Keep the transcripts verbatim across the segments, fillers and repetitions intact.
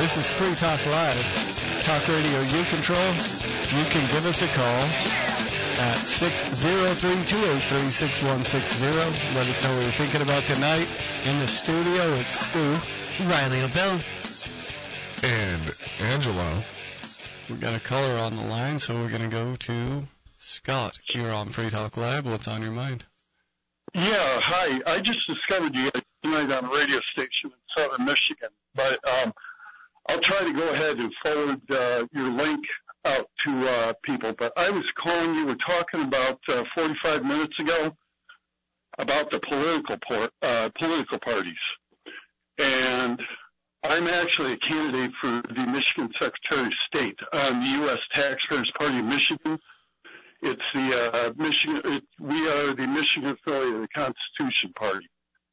This is Free Talk Live. Talk radio you control. You can give us a call at six oh three, two eight three, six one six zero. Let us know what you're thinking about tonight. In the studio, it's Stu, Riley O'Bill, and Angelo. We got a caller on the line, so we're going to go to Scott. You're on Free Talk Live. What's on your mind? Yeah, hi. I just discovered you tonight on a radio station in southern Michigan, but um, I'll try to go ahead and forward uh, your link out to uh, people. But I was calling, you were talking about uh, forty-five minutes ago about the political por- uh, political parties. And I'm actually a candidate for the Michigan Secretary of State on the U S Taxpayers Party of Michigan. It's the uh, Michigan. It, we are the Michigan affiliate of the Constitution Party.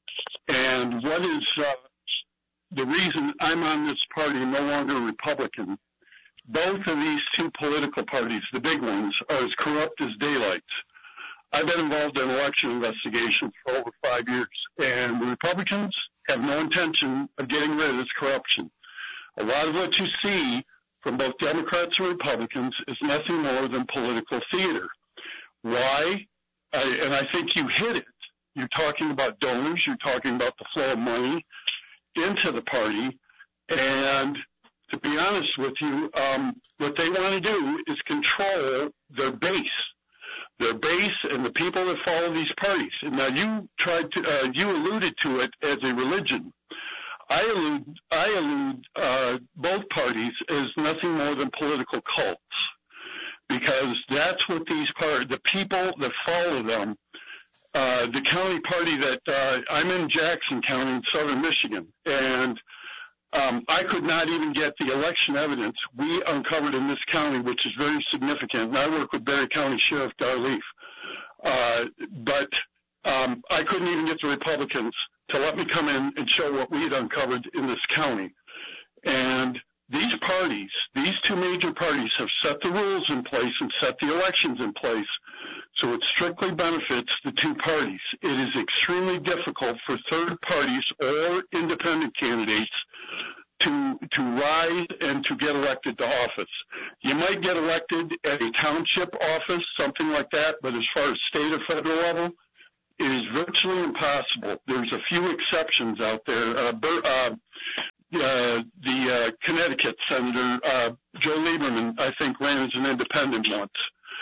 And what is uh, the reason I'm on this party and no longer a Republican? Both of these two political parties, the big ones, are as corrupt as daylights. I've been involved in election investigations for over five years, and the Republicans have no intention of getting rid of this corruption. A lot of what you see from both Democrats and Republicans is nothing more than political theater. Why? I, and I think you hit it. You're talking about donors. You're talking about the flow of money into the party. And to be honest with you, um, what they want to do is control their base, their base and the people that follow these parties. And now you tried to, uh, you alluded to it as a religion. I allude, I allude uh, both parties as nothing more than political cults, because that's what these parties, the people that follow them, uh, the county party that uh, I'm in Jackson County in southern Michigan, and um, I could not even get the election evidence we uncovered in this county, which is very significant. And I work with Berry County Sheriff Darleaf, uh, but um, I couldn't even get the Republicans to let me come in and show what we had uncovered in this county. And these parties, these two major parties, have set the rules in place and set the elections in place, so it strictly benefits the two parties. It is extremely difficult for third parties or independent candidates to to rise and to get elected to office. You might get elected at a township office, something like that, but as far as state or federal level, it is virtually impossible. There's a few exceptions out there. Uh, Bur- uh, uh, the uh, Connecticut Senator uh, Joe Lieberman, I think, ran as an independent once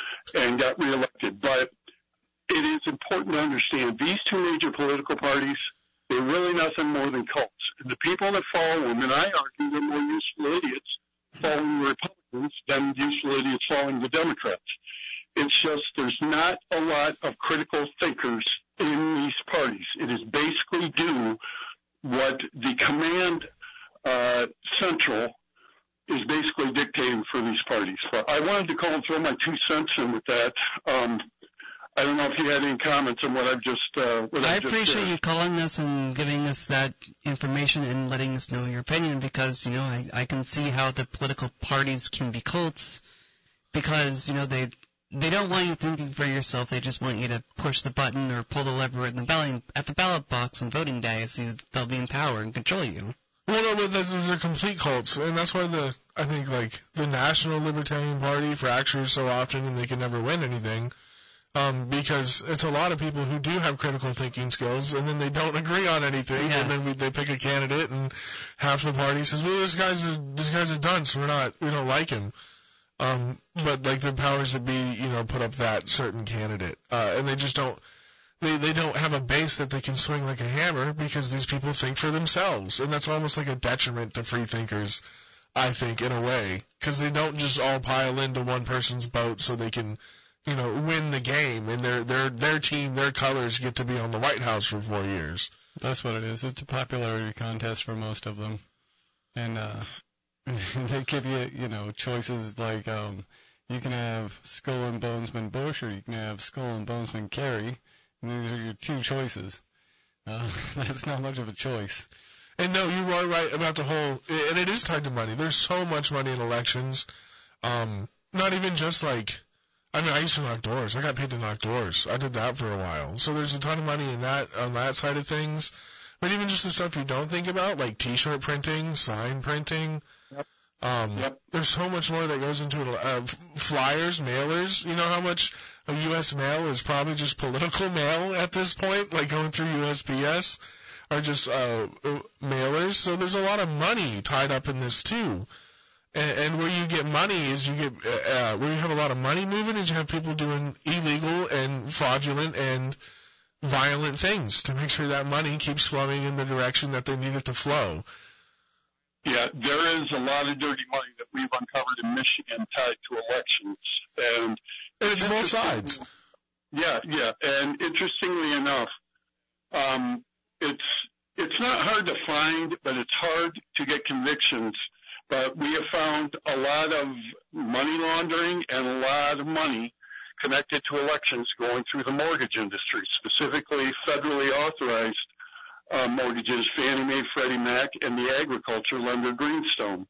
and got reelected. But it is important to understand these two major political parties, they're really nothing more than cults. And the people that follow them, and I argue they're more useful idiots following the Republicans than useful idiots following the Democrats. It's just there's not a lot of critical thinkers in these parties. It is basically do what the command uh, central is basically dictating for these parties. But I wanted to call and throw my two cents in with that. Um, I don't know if you had any comments on what I've just uh, what I I've just appreciate said. you calling us and giving us that information and letting us know your opinion, because, you know, I, I can see how the political parties can be cults, because, you know, they they don't want you thinking for yourself. They just want you to push the button or pull the lever at the ballot, at the ballot box on voting day, so they'll be in power and control you. Well, no, but those are complete cults, and that's why the I think like the National Libertarian Party fractures so often, and they can never win anything, um, because it's a lot of people who do have critical thinking skills, and then they don't agree on anything, Yeah. and then we, they pick a candidate, and half the party says, "Well, this guy's a this guy's a dunce. We're not we don't like him." Um, but like the powers that be, you know, put up that certain candidate, uh, and they just don't. They they don't have a base that they can swing like a hammer, because these people think for themselves, and that's almost like a detriment to free thinkers, I think, in a way, because they don't just all pile into one person's boat so they can, you know, win the game, and their their their team, their colors get to be on the White House for four years. That's what it is. It's a popularity contest for most of them, and uh, they give you, you know, choices like um, you can have Skull and Bonesman Bush, or you can have Skull and Bonesman Kerry. And these are your two choices. Uh, that's not much of a choice. And no, you are right about the whole, and it is tied to money. There's so much money in elections. Um, not even just like, I mean, I used to knock doors. I got paid to knock doors. I did that for a while. So there's a ton of money in that, on that side of things. But even just the stuff you don't think about, like T-shirt printing, sign printing. Yep. Um, Yep. There's so much more that goes into it. Uh, flyers, mailers. You know how much a U S mail is probably just political mail at this point, like going through U S P S, are just uh, mailers. So there's a lot of money tied up in this too. And, and where you get money is you get uh, where you have a lot of money moving is you have people doing illegal and fraudulent and violent things to make sure that money keeps flowing in the direction that they need it to flow. Yeah, there is a lot of dirty money that we've uncovered in Michigan tied to elections, and, and it's both sides. Yeah, yeah, and interestingly enough, um, it's it's not hard to find, but it's hard to get convictions. But we have found a lot of money laundering and a lot of money connected to elections going through the mortgage industry, specifically federally authorized Uh, mortgages, Fannie Mae, Freddie Mac, and the agriculture lender Greenstone.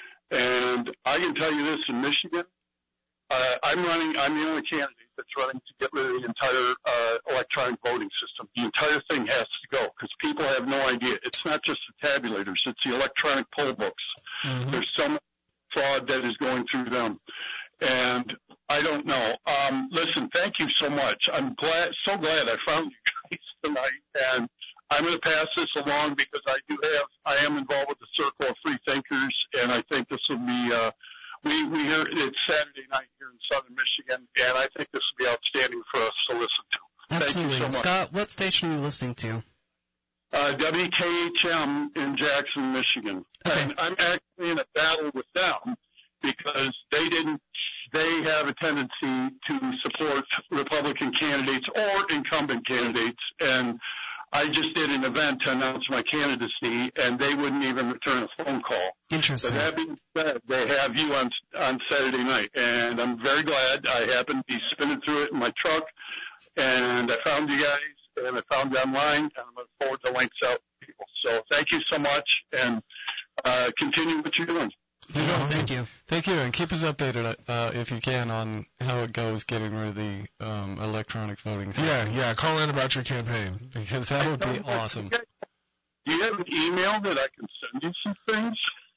And I can tell you this, in Michigan, uh, I'm running, I'm the only candidate that's running to get rid of the entire uh, electronic voting system. The entire thing has to go because people have no idea. It's not just the tabulators, it's the electronic poll books. Mm-hmm. There's some fraud that is going through them. And I don't know. Um, listen, thank you so much. I'm glad, so glad I found you guys tonight. And I'm going to pass this along because I do have, I am involved with the Circle of Free Thinkers, and I think this will be, uh, we, we hear it's Saturday night here in southern Michigan, and I think this will be outstanding for us to listen to. Absolutely. Thank you so much. Scott, what station are you listening to? Uh, W K H M in Jackson, Michigan. Okay. And I'm actually in a battle with them because they didn't, they have a tendency to support Republican candidates or incumbent candidates, and I just did an event to announce my candidacy, and they wouldn't even return a phone call. Interesting. But that being said, they have you on on Saturday night, and I'm very glad. I happened to be spinning through it in my truck, and I found you guys, and I found you online, and I'm looking forward to links out to people. So thank you so much, and uh, continue what you're doing. You know, thank you. Thank you, and keep us updated uh, if you can on how it goes getting rid of the um, electronic voting system. Yeah, yeah. Call in about your campaign. Because that would be awesome. Do you have an email that I can send you some things?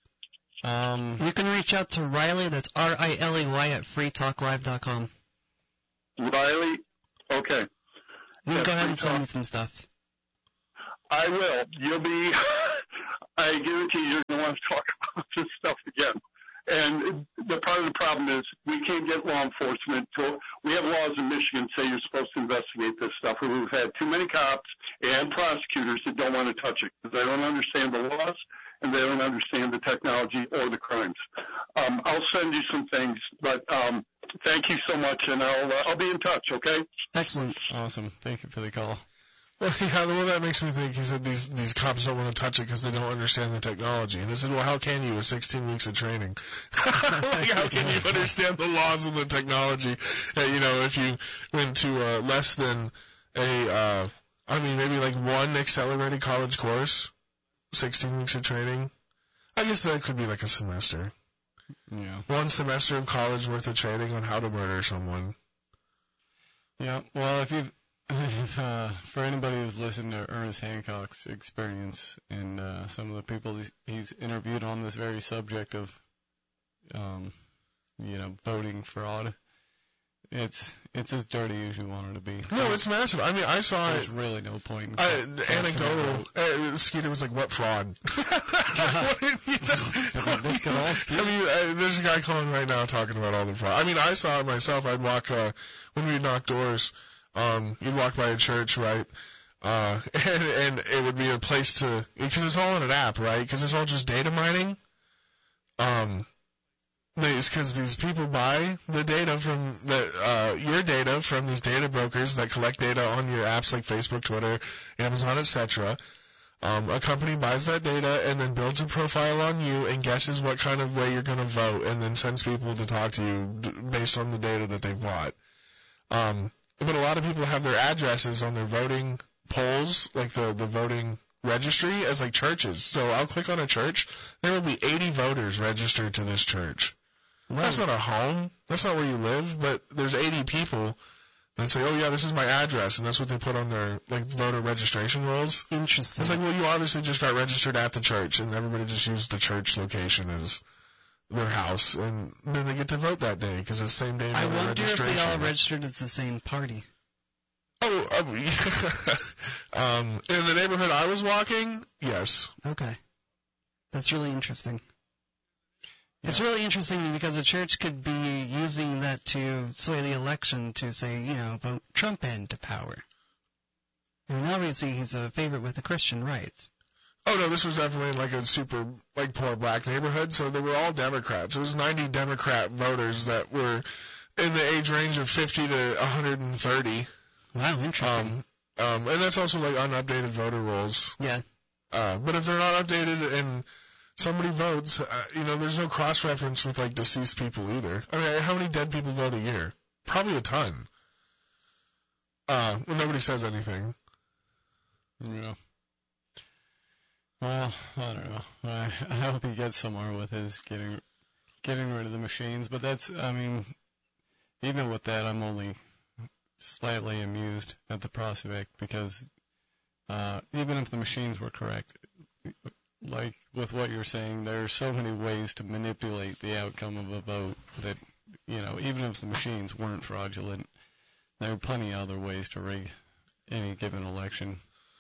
Um, You can reach out to Riley, that's R I L E Y, at free talk live dot com. Riley? Okay. You can Yeah, go ahead Free and send Talk. me some stuff. I will. You'll be, I guarantee you're going to want to talk about this stuff again. And the part of the problem is we can't get law enforcement to, we have laws in Michigan say you're supposed to investigate this stuff, and we've had too many cops and prosecutors that don't want to touch it because they don't understand the laws and they don't understand the technology or the crimes. Um, I'll send you some things, but um, thank you so much, and I'll, uh, I'll be in touch, okay? Excellent. awesome. Thank you for the call. Well, yeah, well, that makes me think. He said these these cops don't want to touch it because they don't understand the technology. And I said, well, how can you with sixteen weeks of training? Like, how can you understand the laws and the technology? Uh, you know, if you went to uh, less than a, uh, I mean, maybe like one accelerated college course, sixteen weeks of training. I guess that could be like a semester. Yeah. One semester of college worth of training on how to murder someone. Yeah. Well, if you've If, uh, for anybody who's listened to Ernest Hancock's experience and uh, some of the people he's, he's interviewed on this very subject of, um, you know, voting fraud, it's it's as dirty as you want it to be. No, it's massive. I mean, I saw There's it. really no point in I, casting anecdotal. a vote. Uh, Skeeter was like, "What fraud?" You know? This could all I mean, uh, there's a guy calling right now talking about all the fraud. I mean, I saw it myself. I'd walk uh, when we'd knock doors. Um, you'd walk by a church, right? Uh, and, and it would be a place to, because it's all in an app, right? Because it's all just data mining. Um, because these people buy the data from the, uh, your data from these data brokers that collect data on your apps like Facebook, Twitter, Amazon, et cetera. Um, a company buys that data and then builds a profile on you and guesses what kind of way you're going to vote and then sends people to talk to you d- based on the data that they've bought. Um, But a lot of people have their addresses on their voting polls, like the, the voting registry, as like churches. So I'll click on a church. There will be eighty voters registered to this church. Wow. That's not a home. That's not where you live. But there's eighty people and say, oh yeah, this is my address, and that's what they put on their like voter registration rolls. Interesting. It's like, well, you obviously just got registered at the church, and everybody just used the church location as their house, and then they get to vote that day because it's the same day I voter wonder if registration. they all registered as the same party. Oh, um, um, in the neighborhood I was walking, yes. Okay. That's really interesting. Yeah. It's really interesting because the church could be using that to sway the election to say, you know, vote Trump into power. And obviously he's a favorite with the Christian right. Oh, no, this was definitely like a super, like, poor black neighborhood, so they were all Democrats. It was ninety Democrat voters that were in the age range of fifty to one hundred thirty. Wow, interesting. Um, um, and that's also, like, unupdated voter rolls. Yeah. Uh, but if they're not updated and somebody votes, uh, you know, there's no cross-reference with, like, deceased people either. I mean, how many dead people vote a year? Probably a ton. Uh, well, nobody says anything. Yeah. Well, I don't know. I, I hope he gets somewhere with his getting getting rid of the machines. But that's, I mean, even with that, I'm only slightly amused at the prospect because uh, even if the machines were correct, like with what you're saying, there are so many ways to manipulate the outcome of a vote that, you know, even if the machines weren't fraudulent, there are plenty of other ways to rig any given election.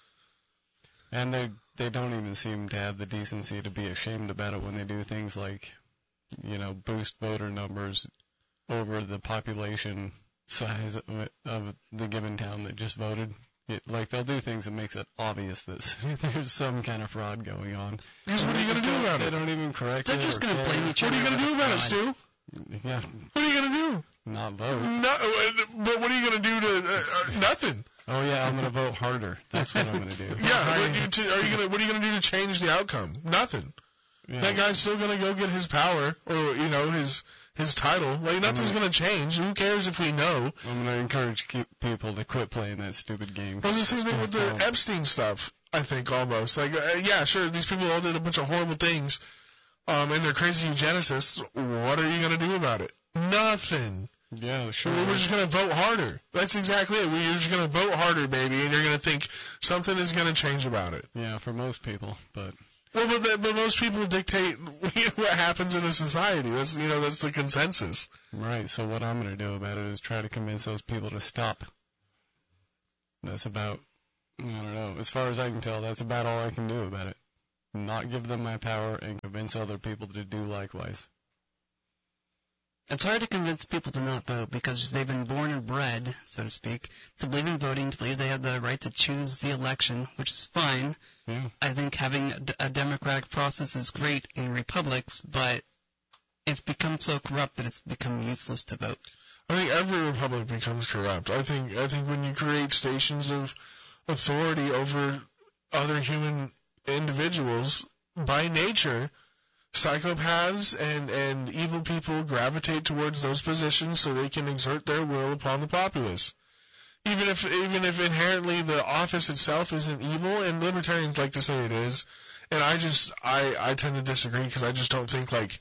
And they they don't even seem to have the decency to be ashamed about it when they do things like, you know, boost voter numbers over the population size of, of the given town that just voted. It, like, they'll do things that makes it obvious that there's some kind of fraud going on. Because what are you going to do about They it? don't even correct They're it. just going to blame each What other. are you going to do about it, Stu? Yeah, What are you going to do? not vote. No, but what are you going to do to uh, uh, nothing? Oh, yeah, I'm going to vote harder. That's what I'm going to do. Yeah, what, you to, are you gonna, what are you going to do to change the outcome? Nothing. Yeah. That guy's still going to go get his power or, you know, his his title. Like, nothing's going to change. Who cares if we know? I'm going to encourage keep people to quit playing that stupid game. Well, it's the same thing with the Just don't. Epstein stuff, I think, almost. Like, uh, yeah, sure, these people all did a bunch of horrible things, um, and they're crazy eugenicists. What are you going to do about it? Nothing. Yeah, sure. We're just going to vote harder. That's exactly it. We're just going to vote harder, baby, and you're going to think something is going to change about it. Yeah, for most people, but Well, but, the, but most people dictate what happens in a society. That's, you know, that's the consensus. right. So what I'm going to do about it is try to convince those people to stop. That's about, I don't know. As far as I can tell, that's about all I can do about it. Not give them my power and convince other people to do likewise. It's hard to convince people to not vote because they've been born and bred, so to speak, to believe in voting, to believe they have the right to choose the election, which is fine. Yeah. I think having a, d- a democratic process is great in republics, but it's become so corrupt that it's become useless to vote. I think every republic becomes corrupt. I think I think when you create stations of authority over other human individuals, by nature, psychopaths and, and evil people gravitate towards those positions so they can exert their will upon the populace. Even if even if inherently the office itself isn't evil, and libertarians like to say it is, and I just I, I tend to disagree because I just don't think like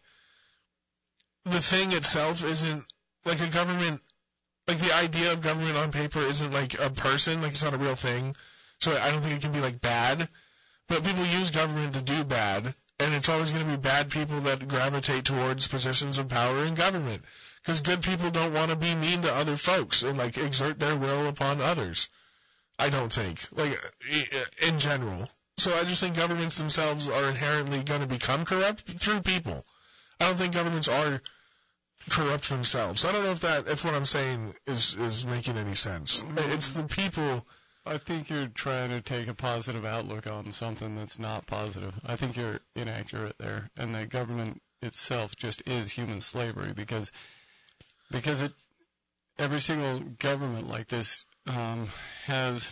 the thing itself isn't like a government, like the idea of government on paper isn't like a person, like it's not a real thing. So I don't think it can be like bad, but people use government to do bad. And it's always going to be bad people that gravitate towards positions of power in government. Because good people don't want to be mean to other folks and, like, exert their will upon others. I don't think. Like, in general. So I just think governments themselves are inherently going to become corrupt through people. I don't think governments are corrupt themselves. I don't know if that, if what I'm saying is, is making any sense. It's the people. I think you're trying to take a positive outlook on something that's not positive. I think you're inaccurate there, and the government itself just is human slavery because because it every single government like this um, has.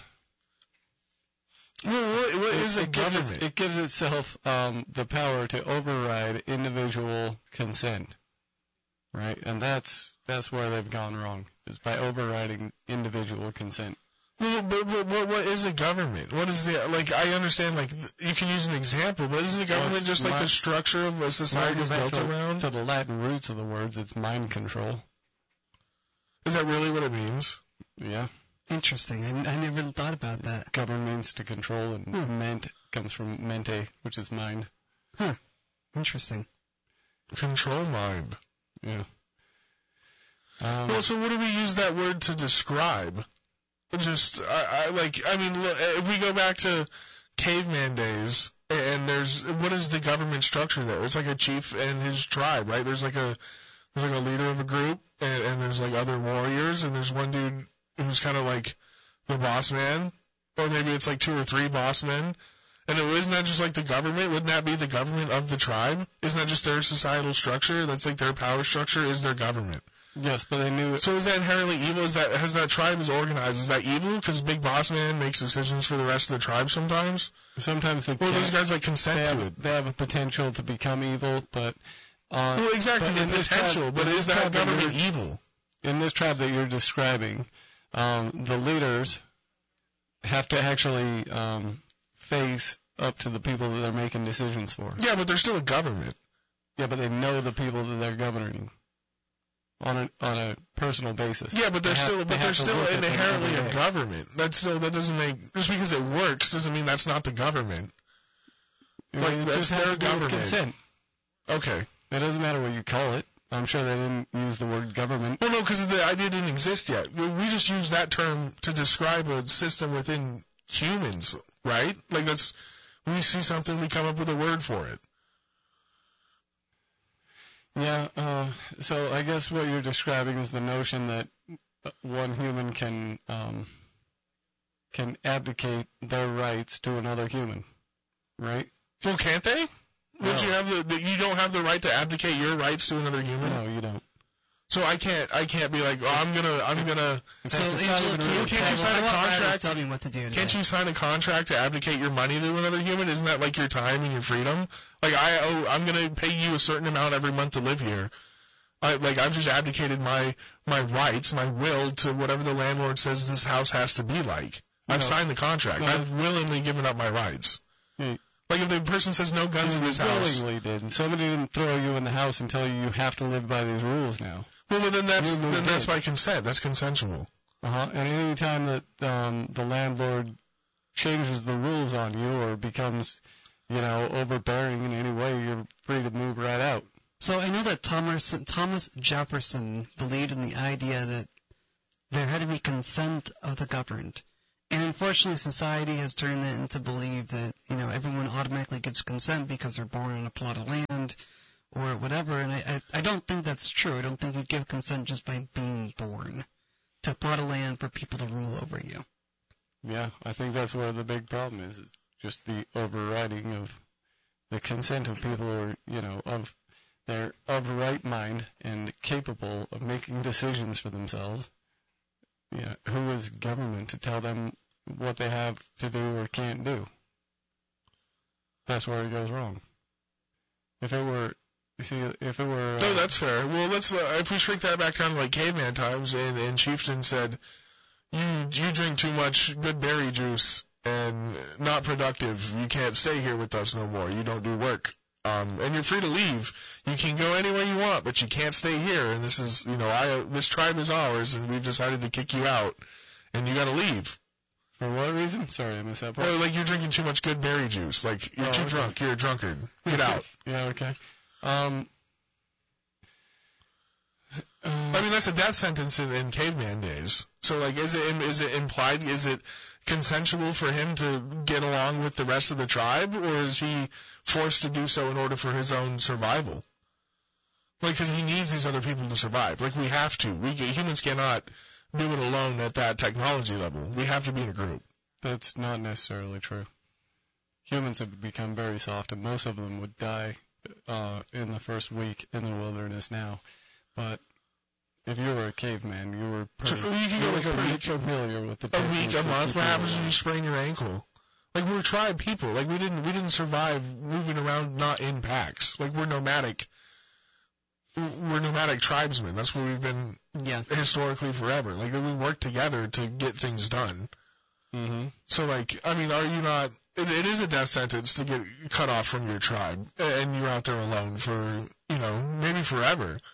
Well, what, what is it, a it gives government? It, it gives itself um, the power to override individual consent, right? And that's that's where they've gone wrong, is by overriding individual consent. Well, but, but what, what is a government? What is the, like, I understand, like, you can use an example, but isn't a government Well, just like my- the structure of a society is Well, built to, around? to the Latin roots of the words, it's mind control. Is that really what it means? Yeah. Interesting. I, I never thought about that. Govern means to control, and Hmm. ment comes from mente, which is mind. Huh. Interesting. Control mind. Yeah. Um, Well, so what do we use that word to describe? Just, I, I like, I mean, look, if we go back to caveman days, and there's, what is the government structure there? It's like a chief and his tribe, right? There's like a, there's like a leader of a group, and, and there's like other warriors, and there's one dude who's kind of like the boss man, or maybe it's like two or three boss men. And it, isn't that just like the government? Wouldn't that be the government of the tribe? Isn't that just their societal structure? That's like their power structure is their government. yes, but they knew it. So is that inherently evil? Is that, has that tribe is organized? Is that evil? Because Big Boss Man makes decisions for the rest of the tribe sometimes? Sometimes they Or can't- those guys like they consent to have, it? they have a potential to become evil, but uh, Well, exactly, but the in this potential, tribe- but in is this that tribe that government you're- evil? in this tribe that you're describing, um, the leaders have to actually um, face up to the people that they're making decisions for. Yeah, but they're still a government. Yeah, but they know the people that they're governing on a on a personal basis. Yeah, but they're They have- still, they but have they're to still look at them inherently every a day. government. That's still, that doesn't make, just because it works doesn't mean that's not the government. I like, mean, it that's just has their to do with government. consent. Okay. It doesn't matter what you call it. I'm sure they didn't use the word government. Well, no, because the idea didn't exist yet. We we just use that term to describe a system within humans, right? Like that's, we see something, we come up with a word for it. Yeah, uh, so I guess what you're describing is the notion that one human can um, can abdicate their rights to another human, right? Well, can't they? Don't No. you have the, the, you don't have the right to abdicate your rights to another human? No, you don't. So I can't, I can't be like, oh, I'm gonna, I'm gonna, In So, fact, it's not Angela, even can really you, can't you a sign a I want Brad to contract? tell me what to do today. can't you sign a contract to abdicate your money to another human? Isn't that like your time and your freedom? Like I, oh, I'm gonna pay you a certain amount every month to live here. I, like I've just abdicated my, my rights, my will to whatever the landlord says this house has to be like. I've No. signed the contract. No. I've willingly given up my rights. Yeah. Like if the person says no guns You in this house. willingly did. And somebody didn't throw you in the house and tell you you have to live by these rules now. Well, but then that's, You moved then that's in. by consent. That's consensual. Uh-huh. And any time that um, the landlord changes the rules on you or becomes, you know, overbearing in any way, you're free to move right out. So I know that Thomas, Thomas Jefferson believed in the idea that there had to be consent of the governed. And unfortunately, society has turned that into believe that, you know, everyone automatically gets consent because they're born on a plot of land or whatever. And I, I, I don't think that's true. I don't think you give consent just by being born to a plot of land for people to rule over you. Yeah, I think that's where the big problem is, is just the overriding of the consent of people who are, you know, of they're of right mind and capable of making decisions for themselves. Yeah, who is government to tell them what they have to do or can't do? That's where it goes wrong. If it were, you see, if it were, No, uh, that's fair. Well, let's uh, if we shrink that back down to like caveman times, and, and Chieftain said, "You you drink too much good berry juice and not productive. You can't stay here with us no more. You don't do work, um, and you're free to leave. You can go anywhere you want, but you can't stay here. And this is, you know, I this tribe is ours, and we've decided to kick you out, and you got to leave. for what reason? Sorry, I missed that part. Well, like you're drinking too much good berry juice. Like you're Oh, too okay. drunk. You're a drunkard. Get out." Yeah, okay. Um, uh, I mean, that's a death sentence in, in caveman days. So, like, is it is it implied? Is it consensual for him to get along with the rest of the tribe, or is he forced to do so in order for his own survival? Like, because he needs these other people to survive. Like, we have to. We humans cannot do it alone at that technology level. We have to be in a group. That's not necessarily true. Humans have become very soft, and most of them would die uh, in the first week in the wilderness now. But if you were a caveman, you were pretty, So you can go you were like a pretty week- familiar with the A week, techniques a that month. keep What you happens when you alive. sprain your ankle? Like, we're tribe people. Like, we didn't we didn't survive moving around not in packs. Like, we're nomadic. We're nomadic tribesmen. That's what we've been Yeah. historically forever. Like, we work together to get things done. Mm-hmm. So, like, I mean, are you not? It, it is a death sentence to get cut off from your tribe, and you're out there alone for, you know, maybe forever.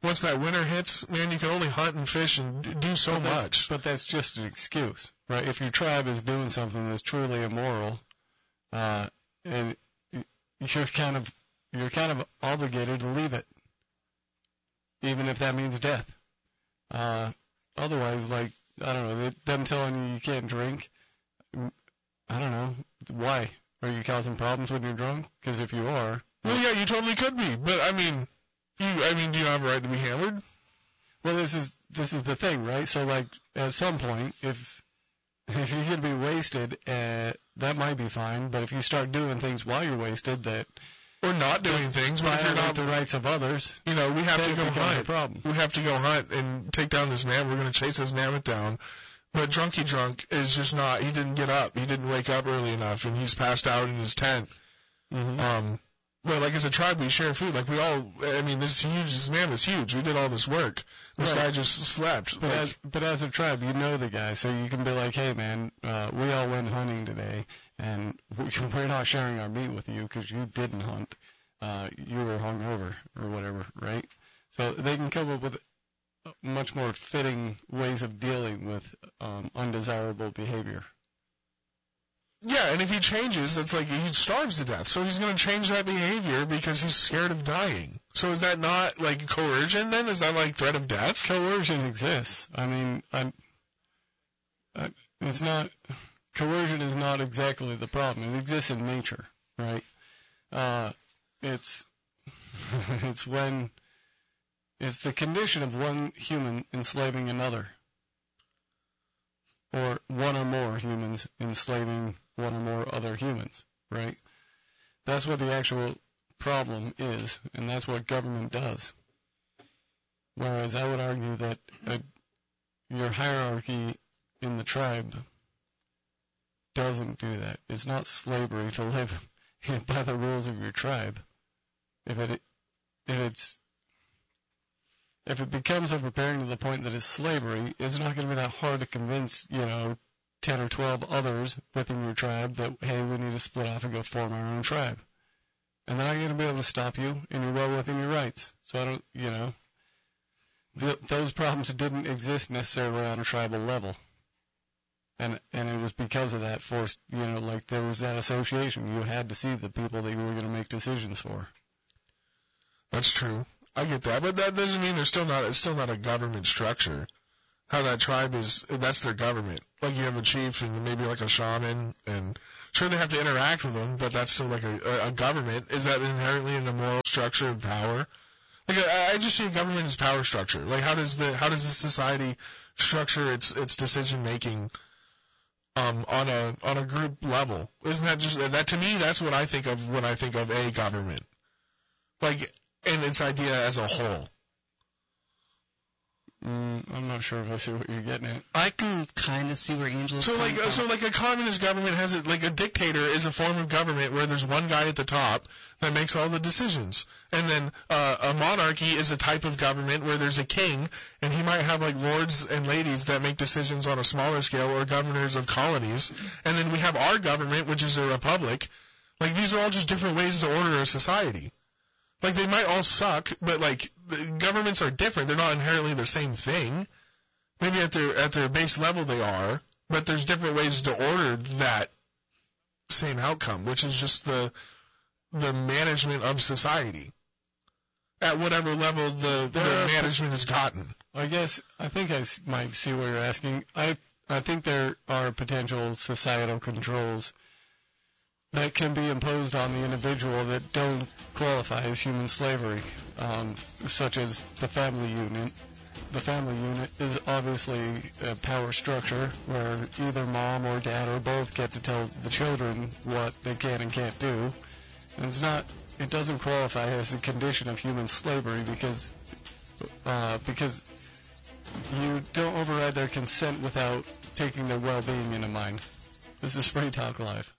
once that winter hits, man, you can only hunt and fish and do so but much. But that's just an excuse, right? If your tribe is doing something that's truly immoral, uh, and you're kind of you're kind of obligated to leave it, even if that means death. Uh, otherwise, like I don't know, them telling you you can't drink. I don't know why. Are you causing problems when you're drunk? Because if you are, well, yeah, you totally could be. But I mean. You, I mean, do you have a right to be hammered? Well, this is this is the thing, right? So, like, at some point, if if you're going to be wasted, uh, that might be fine. But if you start doing things while you're wasted, that or not doing things, but if you're not the rights of others, you know, we have to go hunt. Problem. We have to go hunt and take down this man. We're going to chase this mammoth down. But Drunky Drunk is just not. He didn't get up. He didn't wake up early enough, and he's passed out in his tent. Mm-hmm. Um. Well, like as a tribe, we share food. Like we all, I mean, this huge, this man was huge. We did all this work. This right. guy just slept. But, like, as, but as a tribe, you know the guy, so you can be like, hey, man, uh, we all went hunting today, and we, we're not sharing our meat with you because you didn't hunt. Uh, you were hungover or whatever, right? So they can come up with much more fitting ways of dealing with um, undesirable behavior. Yeah, and if he changes, that's like he starves to death. So he's going to change that behavior because he's scared of dying. So is that not like coercion then? Is that like threat of death? Coercion exists. I mean, I'm, I, it's not, coercion is not exactly the problem. It exists in nature, right? Uh, it's, it's when, it's the condition of one human enslaving another. Or one or more humans enslaving one or more other humans, right? That's what the actual problem is, and that's what government does. Whereas I would argue that uh, your hierarchy in the tribe doesn't do that. It's not slavery to live by the rules of your tribe. If it if it's If it becomes overbearing to the point that it's slavery, it's not going to be that hard to convince, you know, ten or twelve others within your tribe that, hey, we need to split off and go form our own tribe. And they're not going to be able to stop you, and you're well within your rights. So I don't, you know, th- those problems didn't exist necessarily on a tribal level. And and it was because of that forced, you know, like there was that association. You had to see the people that you were going to make decisions for. That's true. I get that, but that doesn't mean there's still not it's still not a government structure. How that tribe is, that's their government. Like you have a chief and maybe like a shaman, and sure they have to interact with them, but that's still like a, a government. Is that inherently an immoral structure of power? Like I, I just see a government as power structure. Like how does the how does the society structure its its decision making um on a on a group level? Isn't that just that to me? That's what I think of when I think of a government. Like. And its idea as a whole. Mm, I'm not sure if I see what you're getting at. I can kind of see where Angel's so like, from. so like a communist government has it, like a dictator is a form of government where there's one guy at the top that makes all the decisions. And then uh, a monarchy is a type of government where there's a king, and he might have like lords and ladies that make decisions on a smaller scale, or governors of colonies. And then we have our government, which is a republic. Like these are all just different ways to order a society. Like, they might all suck, but, like, the governments are different. They're not inherently the same thing. Maybe at their at their base level they are, but there's different ways to order that same outcome, which is just the the management of society at whatever level the, the management has gotten. I guess, I think I might see what you're asking. I I think there are potential societal controls that can be imposed on the individual that don't qualify as human slavery, um, such as the family unit. The family unit is obviously a power structure where either mom or dad or both get to tell the children what they can and can't do. And it's not, it doesn't qualify as a condition of human slavery because, uh, because you don't override their consent without taking their well-being into mind. This is Free Talk Live.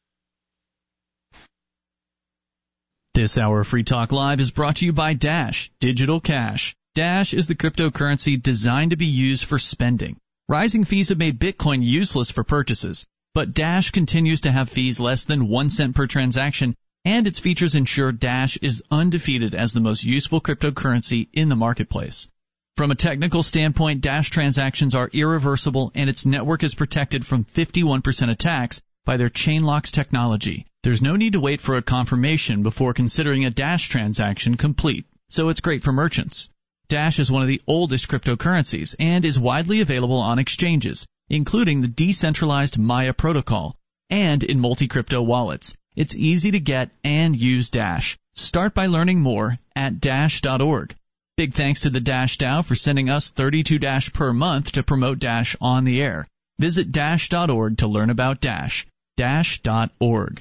This hour of Free Talk Live is brought to you by Dash Digital Cash. Dash is the cryptocurrency designed to be used for spending. Rising fees have made Bitcoin useless for purchases, but Dash continues to have fees less than one cent per transaction and its features ensure Dash is undefeated as the most useful cryptocurrency in the marketplace. From a technical standpoint, Dash transactions are irreversible, and its network is protected from fifty-one percent attacks by their Chainlocks technology. There's no need to wait for a confirmation before considering a Dash transaction complete, so it's great for merchants. Dash is one of the oldest cryptocurrencies and is widely available on exchanges, including the decentralized Maya protocol, and in multi-crypto wallets. It's easy to get and use Dash. Start by learning more at dash dot org. Big thanks to the Dash DAO for sending us thirty-two Dash per month to promote Dash on the air. Visit dash dot org to learn about Dash. dash dot org.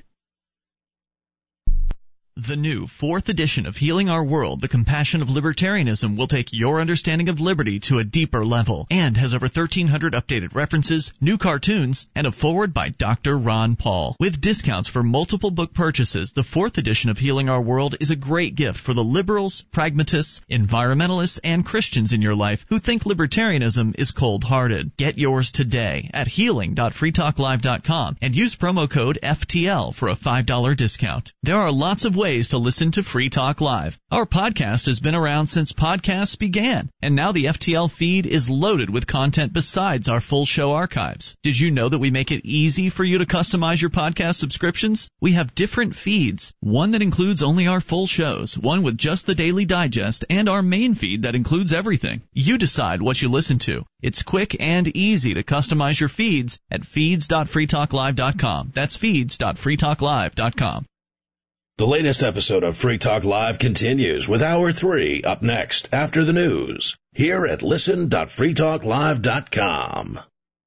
The new fourth edition of Healing Our World, The Compassion of Libertarianism, will take your understanding of liberty to a deeper level and has over thirteen hundred updated references, new cartoons, and a foreword by Doctor Ron Paul. With discounts for multiple book purchases, the fourth edition of Healing Our World is a great gift for the liberals, pragmatists, environmentalists, and Christians in your life who think libertarianism is cold-hearted. Get yours today at healing dot free talk live dot com and use promo code F T L for a five dollars discount. There are lots of ways ways to listen to Free Talk Live. Our podcast has been around since podcasts began, and now the F T L feed is loaded with content besides our full show archives. Did you know that we make it easy for you to customize your podcast subscriptions? We have different feeds, one that includes only our full shows, one with just the Daily Digest, and our main feed that includes everything. You decide what you listen to. It's quick and easy to customize your feeds at feeds dot free talk live dot com. That's feeds dot free talk live dot com. The latest episode of Free Talk Live continues with Hour three up next after the news here at listen dot free talk live dot com.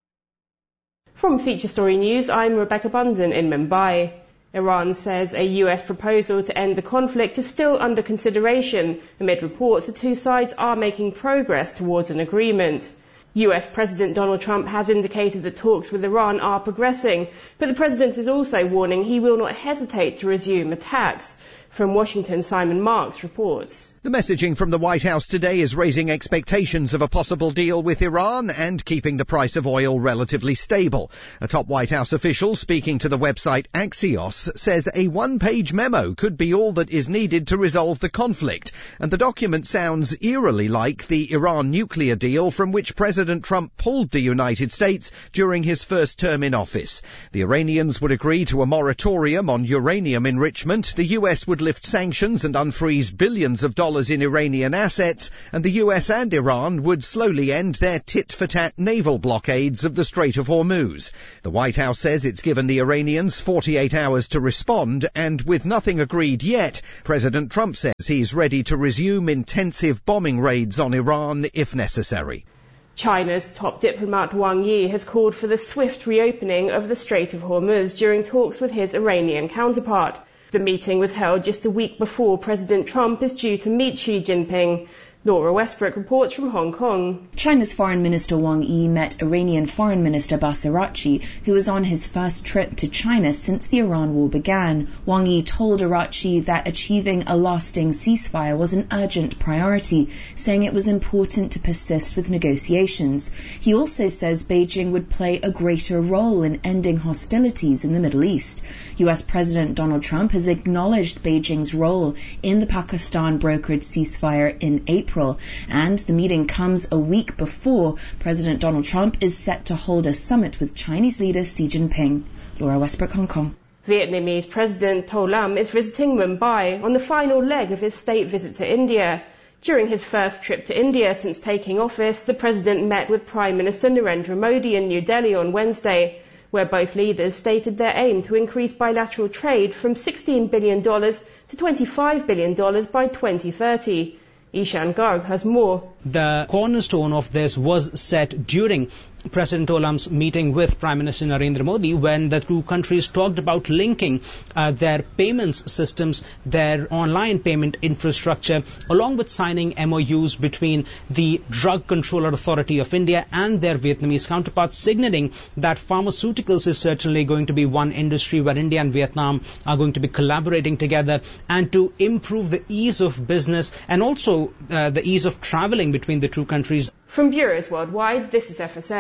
From Feature Story News, I'm Rebecca Bunden in Mumbai. Iran says a U S proposal to end the conflict is still under consideration amid reports the two sides are making progress towards an agreement. U S President Donald Trump has indicated that talks with Iran are progressing, but the president is also warning he will not hesitate to resume attacks. From Washington, Simon Marks reports. The messaging from the White House today is raising expectations of a possible deal with Iran and keeping the price of oil relatively stable. A top White House official speaking to the website Axios says a one-page memo could be all that is needed to resolve the conflict, and the document sounds eerily like the Iran nuclear deal from which President Trump pulled the United States during his first term in office. The Iranians would agree to a moratorium on uranium enrichment, the U S would lift sanctions and unfreeze billions of dollars in Iranian assets, and the U S and Iran would slowly end their tit-for-tat naval blockades of the Strait of Hormuz. The White House says it's given the Iranians forty-eight hours to respond, and with nothing agreed yet, President Trump says he's ready to resume intensive bombing raids on Iran if necessary. China's top diplomat Wang Yi has called for the swift reopening of the Strait of Hormuz during talks with his Iranian counterpart. The meeting was held just a week before President Trump is due to meet Xi Jinping. Laura Westbrook reports from Hong Kong. China's Foreign Minister Wang Yi met Iranian Foreign Minister Abbas Araghchi, who was on his first trip to China since the Iran war began. Wang Yi told Araghchi that achieving a lasting ceasefire was an urgent priority, saying it was important to persist with negotiations. He also says Beijing would play a greater role in ending hostilities in the Middle East. U S President Donald Trump has acknowledged Beijing's role in the Pakistan-brokered ceasefire in April. And the meeting comes a week before President Donald Trump is set to hold a summit with Chinese leader Xi Jinping. Laura Westbrook, Hong Kong. Vietnamese President To Lam is visiting Mumbai on the final leg of his state visit to India. During his first trip to India since taking office, the president met with Prime Minister Narendra Modi in New Delhi on Wednesday, where both leaders stated their aim to increase bilateral trade from sixteen billion dollars to twenty-five billion dollars by twenty thirty. Ishan Garg has more. The cornerstone of this was set during President To Lam's meeting with Prime Minister Narendra Modi, when the two countries talked about linking uh, their payments systems, their online payment infrastructure, along with signing M O Us between the Drug Controller Authority of India and their Vietnamese counterparts, signaling that pharmaceuticals is certainly going to be one industry where India and Vietnam are going to be collaborating together, and to improve the ease of business and also uh, the ease of traveling between the two countries. From bureaus worldwide, this is F S N.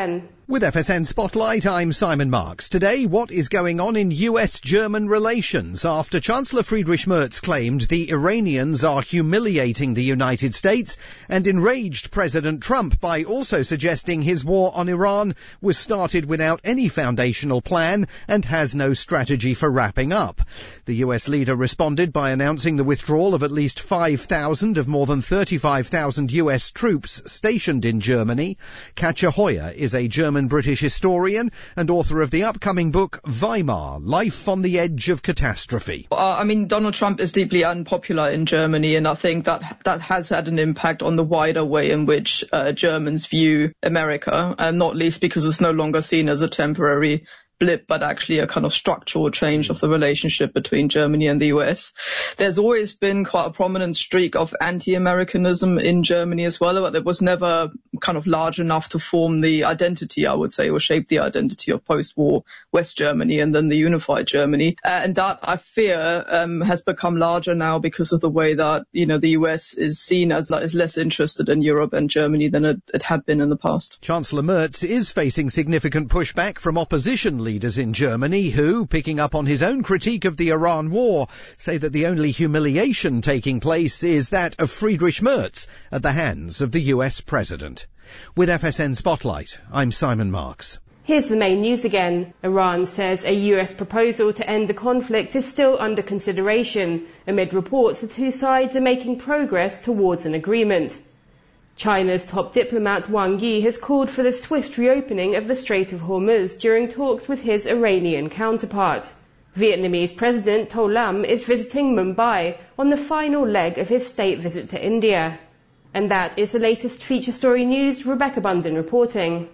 With F S N Spotlight, I'm Simon Marks. Today, what is going on in U S German relations after Chancellor Friedrich Merz claimed the Iranians are humiliating the United States and enraged President Trump by also suggesting his war on Iran was started without any foundational plan and has no strategy for wrapping up. The U S leader responded by announcing the withdrawal of at least five thousand of more than thirty-five thousand U S troops stationed in Germany. Katja Hoyer is a German British historian and author of the upcoming book Weimar, Life on the Edge of Catastrophe. Uh, I mean, Donald Trump is deeply unpopular in Germany, and I think that that has had an impact on the wider way in which uh, Germans view America, and not least because it's no longer seen as a temporary blip, but actually a kind of structural change of the relationship between Germany and the U S. There's always been quite a prominent streak of anti-Americanism in Germany as well, but it was never kind of large enough to form the identity, I would say, or shape the identity of post-war West Germany and then the unified Germany. Uh, and that, I fear, um, has become larger now because of the way that, you know, the U S is seen as, as less interested in Europe and Germany than it, it had been in the past. Chancellor Merz is facing significant pushback from opposition leaders in Germany who, picking up on his own critique of the Iran war, say that the only humiliation taking place is that of Friedrich Merz at the hands of the U S president. With F S N Spotlight, I'm Simon Marks. Here's the main news again. Iran says a U S proposal to end the conflict is still under consideration, amid reports the two sides are making progress towards an agreement. China's top diplomat Wang Yi has called for the swift reopening of the Strait of Hormuz during talks with his Iranian counterpart. Vietnamese President To Lam is visiting Mumbai on the final leg of his state visit to India. And that is the latest feature story news. Rebecca Bunden reporting.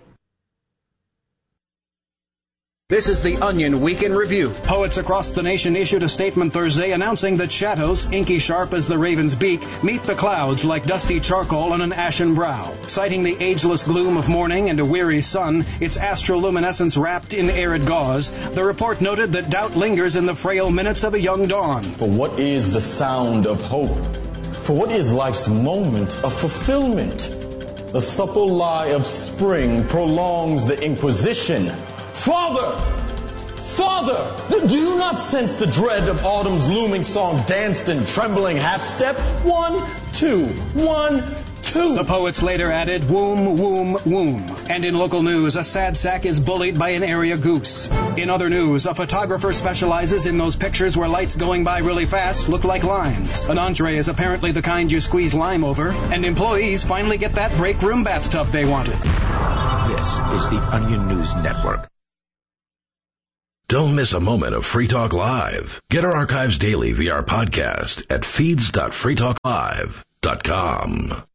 This is the Onion Week in Review. Poets across the nation issued a statement Thursday announcing that shadows, inky sharp as the raven's beak, meet the clouds like dusty charcoal on an ashen brow. Citing the ageless gloom of morning and a weary sun, its astroluminescence wrapped in arid gauze, the report noted that doubt lingers in the frail minutes of a young dawn. For what is the sound of hope? For what is life's moment of fulfillment? The supple lie of spring prolongs the inquisition. Father! Father! Do you not sense the dread of autumn's looming song danced in trembling half-step? One, two, one, two. The poets later added, womb, womb, womb. And in local news, a sad sack is bullied by an area goose. In other news, a photographer specializes in those pictures where lights going by really fast look like lines. An entree is apparently the kind you squeeze lime over, and employees finally get that break room bathtub they wanted. This is the Onion News Network. Don't miss a moment of Free Talk Live. Get our archives daily via our podcast at feeds dot free talk live dot com.